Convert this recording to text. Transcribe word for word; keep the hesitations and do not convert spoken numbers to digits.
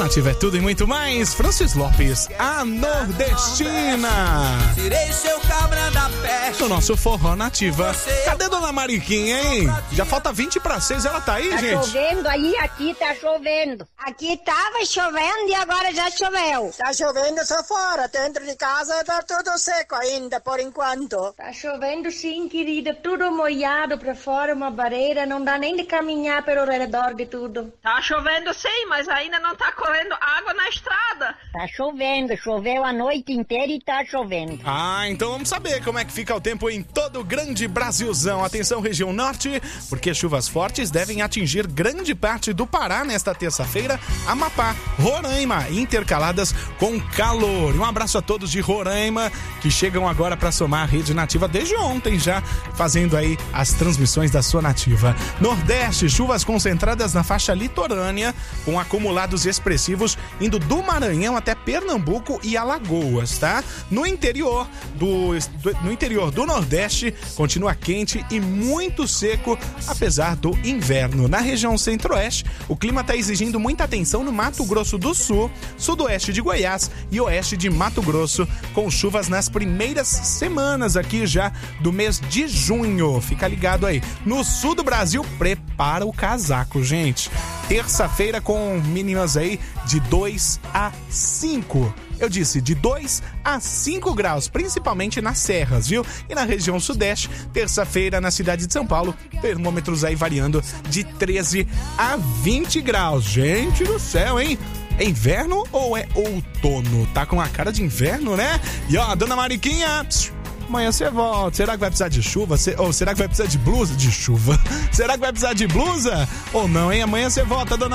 Nativa é tudo e muito mais. Francis Lopes, a nordestina. Tirei seu cabra da peste. No nosso Forró Nativa. Cadê Dona Mariquinha, hein? Já falta vinte para seis, ela tá aí, tá gente? Tá chovendo aí, aqui tá chovendo. Aqui tava chovendo e agora já choveu. Tá chovendo só fora, dentro de casa tá tudo seco ainda, por enquanto. Tá chovendo sim, querida, tudo molhado pra fora, uma barreira, não dá nem de caminhar pelo redor de tudo. Tá chovendo sim, mas ainda não tá correndo água na estrada. Tá chovendo, choveu a noite inteira e tá chovendo. Ah, então vamos saber como é que fica o tempo em todo o grande Brasilzão. Atenção, região norte, porque chuvas fortes devem atingir grande parte do Pará nesta terça-feira, Amapá, Roraima, intercaladas com calor. E um abraço a todos de Roraima, que chegam agora para somar a Rede Nativa desde ontem já, fazendo aí as transmissões da sua Nativa. Nordeste, chuvas concentradas na faixa litorânea, com acumulados expressivos indo do Maranhão até Pernambuco e Alagoas, tá? No interior do, do, no interior do Nordeste, continua quente e muito seco, apesar do inverno. Na região centro-oeste, o clima está exigindo muita atenção no Mato Grosso do Sul, sudoeste de Goiás e oeste de Mato Grosso, com chuvas nas primeiras semanas aqui já do mês de junho. Fica ligado aí. No sul do Brasil, prepara o casaco, gente. Terça-feira com mínimas aí de dois a cinco. Eu disse de dois a cinco graus, principalmente nas serras, viu? E na região sudeste, terça-feira na cidade de São Paulo, termômetros aí variando de treze a vinte graus. Gente do céu, hein? É inverno ou é outono? Tá com a cara de inverno, né? E ó, Dona Mariquinha, psiu, amanhã você volta. Será que vai precisar de chuva? Ou será que vai precisar de blusa? De chuva. Será que vai precisar de blusa? Ou não, hein? Amanhã você volta, Dona